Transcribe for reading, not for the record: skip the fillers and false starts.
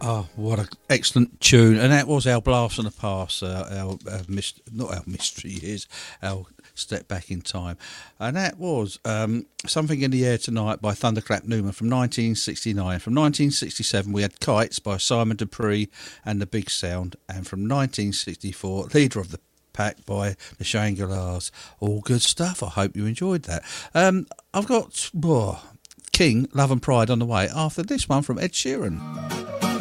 Oh, what an excellent tune. And that was our Blast from the Past, not our mystery years, our step back in time. And that was Something in the Air Tonight by Thunderclap Newman from 1969. From 1967, we had Kites by Simon Dupree and the Big Sound. And from 1964, Leader of the Pack by the Shangri-Las. All good stuff. I hope you enjoyed that. I've got King, Love and Pride on the way after this one from Ed Sheeran.